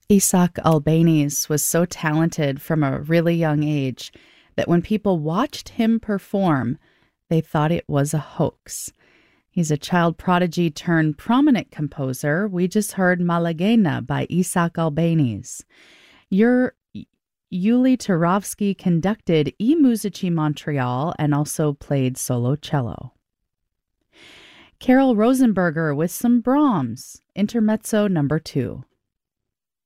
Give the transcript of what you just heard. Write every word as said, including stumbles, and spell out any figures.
Isaac Albeniz was so talented from a really young age that when people watched him perform, they thought it was a hoax. He's a child prodigy turned prominent composer. We just heard Malaguena by Isaac Albeniz. Your Yuli Turovsky conducted I Musici Montreal and also played solo cello. Carol Rosenberger with some Brahms, Intermezzo number two.